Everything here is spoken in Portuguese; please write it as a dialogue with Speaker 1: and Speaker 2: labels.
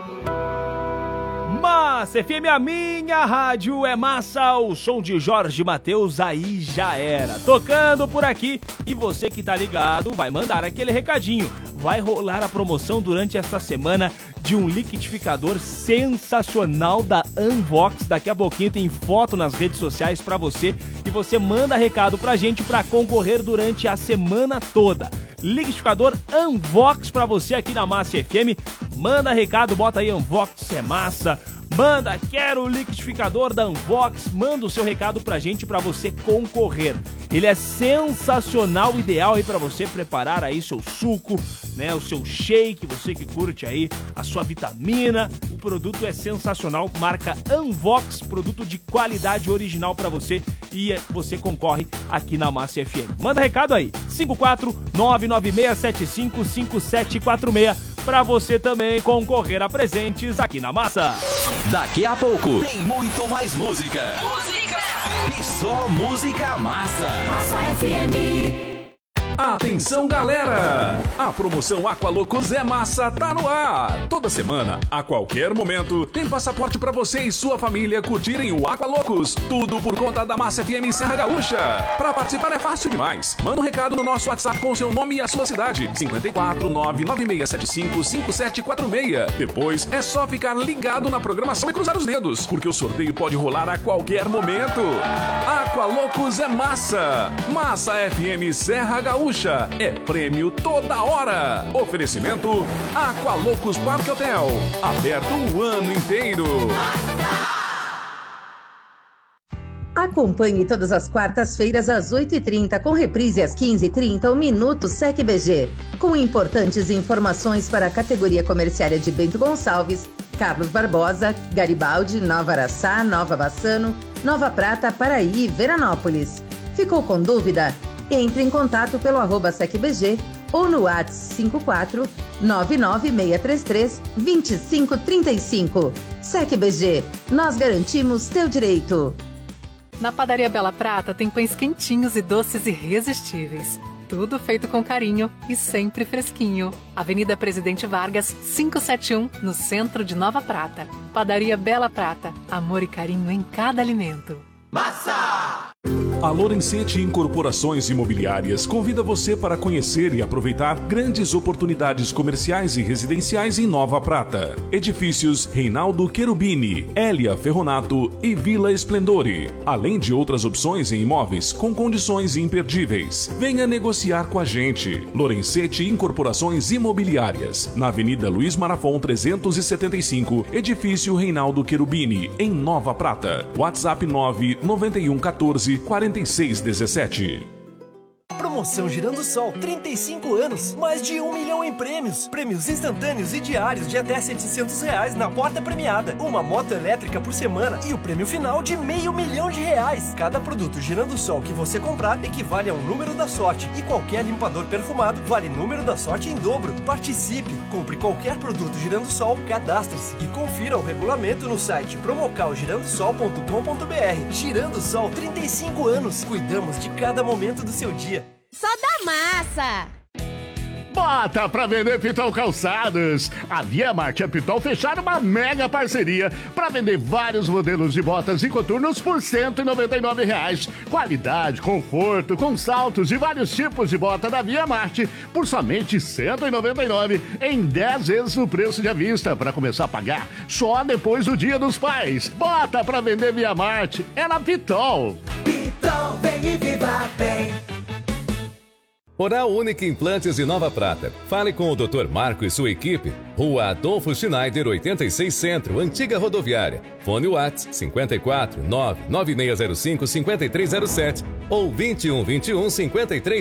Speaker 1: Massa FM, a minha rádio é massa, o som de Jorge Mateus aí já era. Tocando por aqui, e você que tá ligado vai mandar aquele recadinho. Vai rolar a promoção durante esta semana de um liquidificador sensacional da Unvox. Daqui a pouquinho tem foto nas redes sociais pra você e você manda recado pra gente pra concorrer durante a semana toda. Liquidificador Unvox pra você aqui na Massa FM. Manda recado, bota aí Unvox é massa. Manda, quero o liquidificador da Unvox. Manda o seu recado pra gente pra você concorrer. Ele é sensacional, ideal aí pra você preparar aí seu suco, né, o seu shake, você que curte aí a sua vitamina. O produto é sensacional, marca Unvox, produto de qualidade original pra você e você concorre aqui na Massa FM. Manda recado aí, 54996755746 pra você também concorrer a presentes aqui na Massa.
Speaker 2: Daqui a pouco tem muito mais música. E só música massa. Massa FM. Atenção, galera! A promoção Aqualocos é massa, tá no ar! Toda semana, a qualquer momento, tem passaporte pra você e sua família curtirem o Aqualocos. Tudo por conta da Massa FM Serra Gaúcha. Pra participar é fácil demais. Manda um recado no nosso WhatsApp com seu nome e a sua cidade. 54996755746. Depois é só ficar ligado na programação e cruzar os dedos, porque o sorteio pode rolar a qualquer momento. Aqualocos é massa! Massa FM Serra Gaúcha. É prêmio toda hora. Oferecimento Aqualocos Parque Hotel. Aberto o ano inteiro.
Speaker 3: Acompanhe todas as quartas-feiras às 8h30, com reprise às 15h30, o Minuto Sec BG, com importantes informações para a categoria comerciária de Bento Gonçalves, Carlos Barbosa, Garibaldi, Nova Araçá, Nova Bassano, Nova Prata, Paraí e Veranópolis. Ficou com dúvida? Entre em contato pelo @secbg ou no WhatsApp 54 99633 2535. SecBG, nós garantimos teu direito.
Speaker 4: Na Padaria Bela Prata tem pães quentinhos e doces irresistíveis. Tudo feito com carinho e sempre fresquinho. Avenida Presidente Vargas, 571, no centro de Nova Prata. Padaria Bela Prata, amor e carinho em cada alimento.
Speaker 2: Massa! A Lorenzetti Incorporações Imobiliárias convida você para conhecer e aproveitar grandes oportunidades comerciais e residenciais em Nova Prata. Edifícios Reinaldo Cherubini, Hélia Ferronato e Vila Esplendore. Além de outras opções em imóveis com condições imperdíveis. Venha negociar com a gente. Lorenzetti Incorporações Imobiliárias, na Avenida Luiz Marafon 375, Edifício Reinaldo Cherubini, em Nova Prata. WhatsApp 991144617.
Speaker 5: Promoção Girando Sol, 35 anos, mais de 1 milhão em prêmios. Prêmios instantâneos e diários de até R$700 na porta premiada. Uma moto elétrica por semana e o prêmio final de R$500 mil. Cada produto Girando Sol que você comprar equivale a um número da sorte. E qualquer limpador perfumado vale número da sorte em dobro. Participe, compre qualquer produto Girando Sol, cadastre-se e confira o regulamento no site promocalgirandosol.com.br. Girando Sol, 35 anos. Cuidamos de cada momento do seu dia.
Speaker 6: Só da massa!
Speaker 7: Bota pra vender Pitol Calçados. A Via Marte e a Pitol fecharam uma mega parceria para vender vários modelos de botas e coturnos por R$199. Qualidade, conforto, com saltos e vários tipos de bota da Via Marte por somente R$199 em 10 vezes no preço de à vista, para começar a pagar só depois do Dia dos Pais. Bota pra vender Via Marte, é na Pitol.
Speaker 2: Pitol, vem e viva bem.
Speaker 8: Oral Única Implantes de Nova Prata. Fale com o Dr. Marco e sua equipe. Rua Adolfo Schneider, 86 Centro, Antiga Rodoviária. Fone WhatsApp 54 99605 5307 ou 2121 53